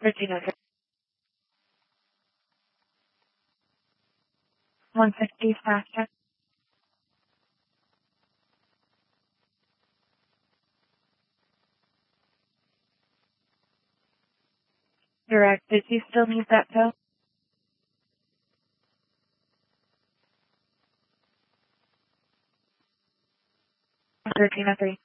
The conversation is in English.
1303. 160 faster. Direct. Did you still need that tow? 1303.